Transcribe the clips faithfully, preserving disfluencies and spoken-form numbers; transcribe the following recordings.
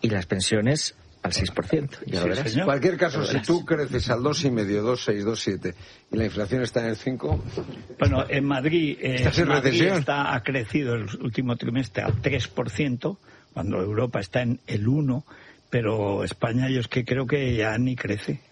y las pensiones al seis por ciento. Ya sí, lo verás. En cualquier caso, si tú creces al dos coma cinco, dos seis, dos siete y la inflación está en el cinco... Bueno, en Madrid, eh, ¿estás en Madrid recesión? está, ha crecido el último trimestre al tres por ciento, cuando Europa está en el uno por ciento, pero España yo es que creo que ya ni crece.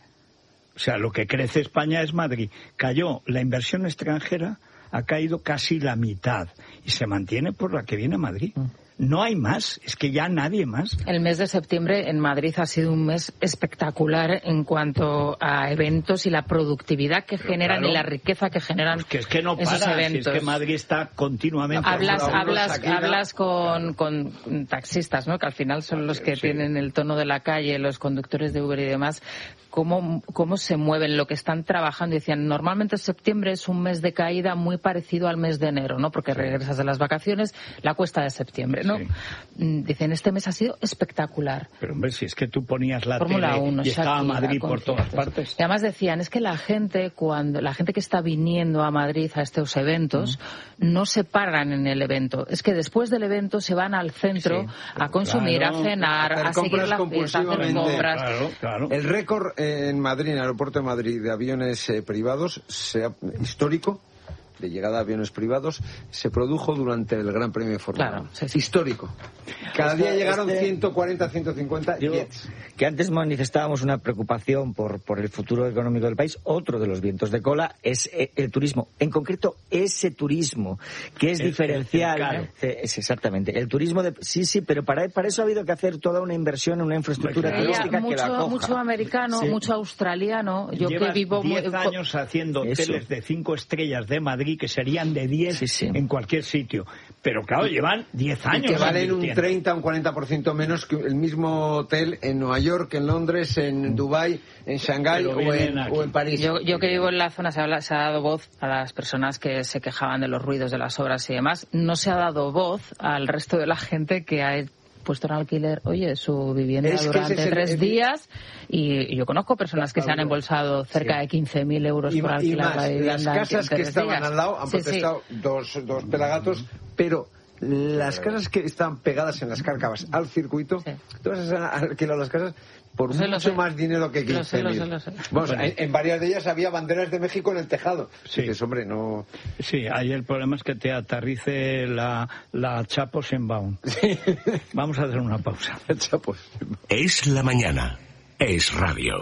O sea, lo que crece España es Madrid. Cayó la inversión extranjera, ha caído casi la mitad y se mantiene por la que viene a Madrid. No hay más, es que ya nadie más. El mes de septiembre en Madrid ha sido un mes espectacular en cuanto a eventos y la productividad que Pero generan claro, y la riqueza que generan pues que es que no esos para, eventos. Si es que Madrid está continuamente... Hablas, hablas, hablas con, con taxistas, ¿no? Que al final son los que sí. tienen el tono de la calle, los conductores de Uber y demás. Cómo, cómo se mueven, lo que están trabajando. Decían, normalmente septiembre es un mes de caída muy parecido al mes de enero, ¿no? Porque sí. regresas de las vacaciones, la cuesta de septiembre, ¿no? Sí. Dicen, este mes ha sido espectacular. Pero hombre, si es que tú ponías la Fórmula tele uno, y estaba Shakira, Madrid por todas partes. Y además decían, es que la gente, cuando la gente que está viniendo a Madrid a estos eventos, mm. no se paran en el evento. Es que después del evento se van al centro sí. a consumir, claro, a cenar, a, a seguir la fiesta, a hacer compras. Claro, claro. El récord en Madrid, en el aeropuerto de Madrid, de aviones eh, privados, sea, histórico, de llegada a aviones privados, se produjo durante el Gran Premio de Fórmula uno. Claro, sí, sí. Histórico. Cada este, día llegaron este, ciento cuarenta, ciento cincuenta digo, jets. Que antes manifestábamos una preocupación por, por el futuro económico del país. Otro de los vientos de cola es el turismo. En concreto, ese turismo, que es el, diferencial. El, el eh, es exactamente. El turismo de... Sí, sí, pero para, para eso ha habido que hacer toda una inversión en una infraestructura Ella, turística mucho, que la coja. Mucho americano, sí. mucho australiano. Yo Llevas que vivo... diez años haciendo eso. hoteles de cinco estrellas de Madrid que serían de diez sí, sí. en cualquier sitio. Pero claro, llevan diez años. Y que valen un treinta, un cuarenta por ciento menos que el mismo hotel en Nueva York, en Londres, en Dubái, en Shanghái o en, o en París. Yo, yo que vivo en la zona, se ha, se ha dado voz a las personas que se quejaban de los ruidos de las obras y demás. No se ha dado voz al resto de la gente que ha puesto en alquiler, oye, su vivienda es durante el, tres el, días y yo conozco personas que se han embolsado cerca sí. de quince mil euros y, por alquilar y más, la vivienda. Las casas que estaban días. al lado han sí, protestado sí. dos, dos pelagatos, pero las casas que están pegadas en las cárcavas al circuito, sí. todas han alquilado las casas por sé, mucho más dinero que quince mil. Vamos, en, en varias de ellas había banderas de México en el tejado. Sí. Dices, hombre, no... Sí, ahí el problema es que te aterrice la, la Chapos en Baum. Sí. Vamos a hacer una pausa. Chapos. Es la mañana. Es radio.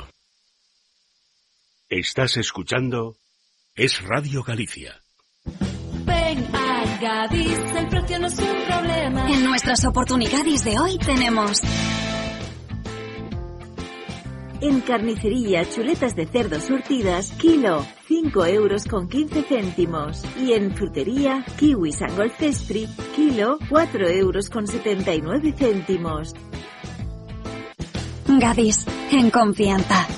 Estás escuchando Es Radio Galicia. Ven a Gadis, el precio no es un problema. En nuestras oportunidades de hoy tenemos... En carnicería, chuletas de cerdo surtidas, kilo, cinco euros con quince céntimos. Y en frutería, kiwis and golfestri, kilo, cuatro euros con setenta y nueve céntimos. Gadis, en confianza.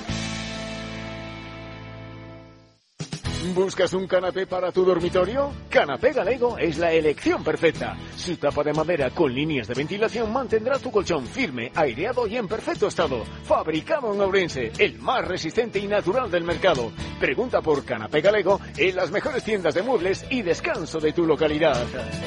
¿Buscas un canapé para tu dormitorio? Canapé Galego es la elección perfecta. Su tapa de madera con líneas de ventilación mantendrá tu colchón firme, aireado y en perfecto estado. Fabricado en Ourense, el más resistente y natural del mercado. Pregunta por Canapé Galego en las mejores tiendas de muebles y descanso de tu localidad.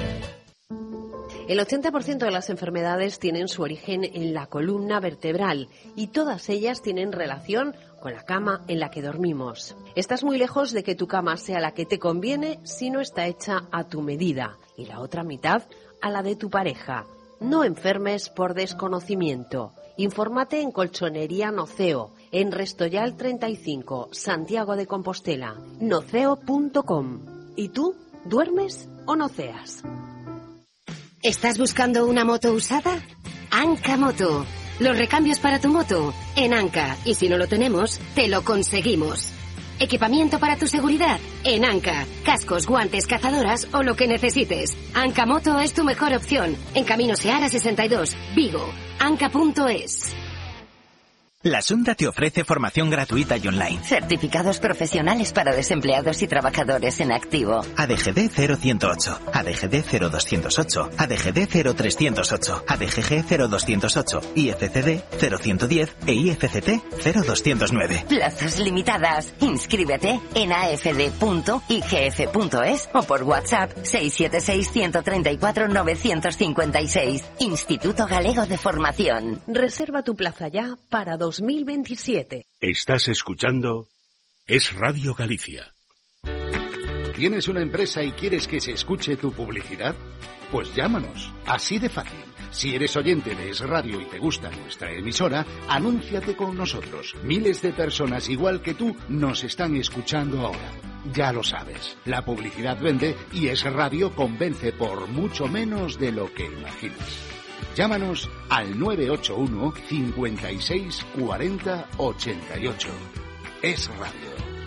El ochenta por ciento de las enfermedades tienen su origen en la columna vertebral y todas ellas tienen relación con la cama en la que dormimos. Estás muy lejos de que tu cama sea la que te conviene si no está hecha a tu medida y la otra mitad a la de tu pareja. No enfermes por desconocimiento. Infórmate en Colchonería Noceo, en Restoyal treinta y cinco, Santiago de Compostela, noceo punto com. ¿Y tú? ¿Duermes o noceas? ¿Estás buscando una moto usada? Anca Moto. Los recambios para tu moto en Anca. Y si no lo tenemos, te lo conseguimos. Equipamiento para tu seguridad en Anca. Cascos, guantes, cazadoras o lo que necesites. Anca Moto es tu mejor opción. En Camino Seara sesenta y dos, Vigo. Anca punto es. La Xunta te ofrece formación gratuita y online. Certificados profesionales para desempleados y trabajadores en activo. A D G D cero ciento ocho, A D G D cero doscientos ocho, A D G D cero trescientos ocho, A D G G cero doscientos ocho, I F C D cero ciento diez e I F C T cero doscientos nueve. Plazas limitadas. Inscríbete en a f d punto i g f punto es o por WhatsApp seis siete seis, uno tres cuatro, nueve cinco seis. Instituto Galego de Formación. Reserva tu plaza ya para dos mil veintisiete. Estás escuchando Es Radio Galicia. ¿Tienes una empresa y quieres que se escuche tu publicidad? Pues llámanos, así de fácil. Si eres oyente de Es Radio y te gusta nuestra emisora, anúnciate con nosotros. Miles de personas igual que tú nos están escuchando ahora. Ya lo sabes, la publicidad vende y Es Radio convence por mucho menos de lo que imaginas. Llámanos al nueve ocho uno, cincuenta y seis, cuarenta, ochenta y ocho. Es Radio.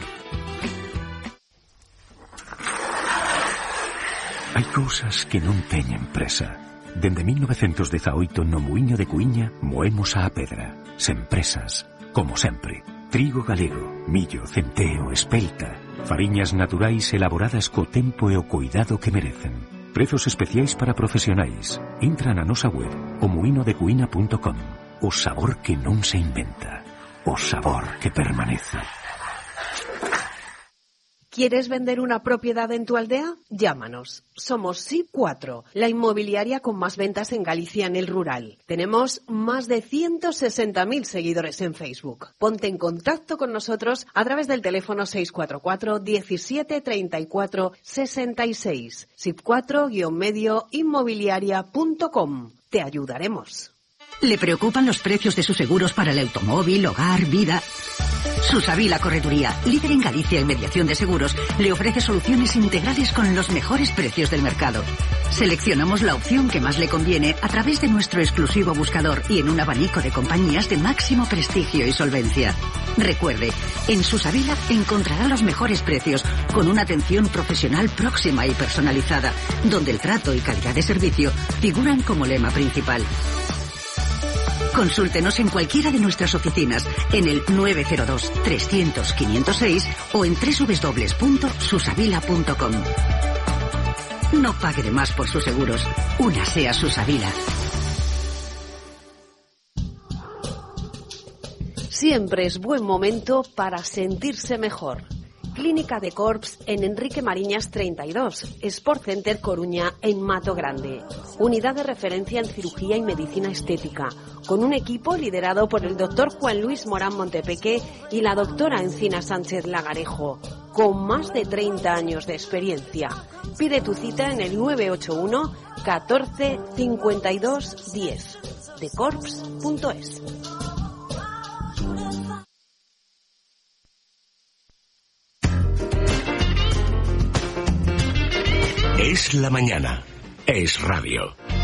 Hai cousas que non teñen presa. Dende mil novecientos dezaoito no Muiño de Cuíña moemos a pedra. Sen presas, como sempre. Trigo galego, millo, centeo, espelta. Fariñas naturais elaboradas co tempo e o cuidado que merecen. Prezos especiais para profesionais. Entra na nosa web o muino de cuína punto com. O sabor que non se inventa. O sabor que permanece. ¿Quieres vender una propiedad en tu aldea? Llámanos. Somos S I P cuatro, la inmobiliaria con más ventas en Galicia en el rural. Tenemos más de ciento sesenta mil seguidores en Facebook. Ponte en contacto con nosotros a través del teléfono seis cuatro cuatro, diecisiete, treinta y cuatro, sesenta y seis. S I P cuatro guion medio inmobiliaria punto com. Te ayudaremos. ¿Le preocupan los precios de sus seguros para el automóvil, hogar, vida? Susavila Correduría, líder en Galicia en mediación de seguros, le ofrece soluciones integrales con los mejores precios del mercado. Seleccionamos la opción que más le conviene a través de nuestro exclusivo buscador y en un abanico de compañías de máximo prestigio y solvencia. Recuerde, en Susavila encontrará los mejores precios con una atención profesional próxima y personalizada, donde el trato y calidad de servicio figuran como lema principal. Consúltenos en cualquiera de nuestras oficinas en el nueve cero dos, trescientos, quinientos seis o en doble u doble u doble u punto susavila punto com. No pague de más por sus seguros. Únase a Susavila. Siempre es buen momento para sentirse mejor. Clínica de Corps en Enrique Mariñas treinta y dos, Sport Center Coruña en Mato Grande. Unidad de referencia en cirugía y medicina estética, con un equipo liderado por el doctor Juan Luis Morán Montepeque y la doctora Encina Sánchez Lagarejo, con más de treinta años de experiencia. Pide tu cita en el nueve ocho uno, catorce, cincuenta y dos, diez, de corps punto es. Es la mañana. Es radio.